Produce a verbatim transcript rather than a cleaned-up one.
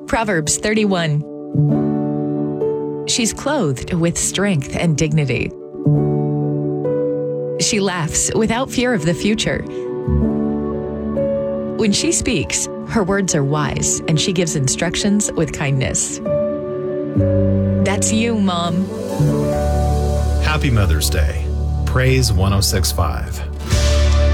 Proverbs thirty-one. She's clothed with strength and dignity. She laughs without fear of the future. When she speaks, her words are wise, and she gives instructions with kindness. That's you, Mom. Happy Mother's Day. Praise one oh six point five.